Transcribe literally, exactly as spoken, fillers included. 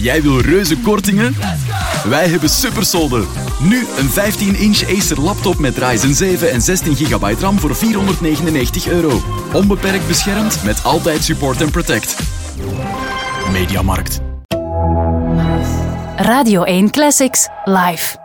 Jij wil reuze kortingen? Wij hebben supersolden. Nu een vijftien inch Acer laptop met Ryzen zeven en zestien gigabyte RAM voor vierhonderdnegenennegentig euro. Onbeperkt beschermd met altijd support en protect. Mediamarkt. Radio één Classics live.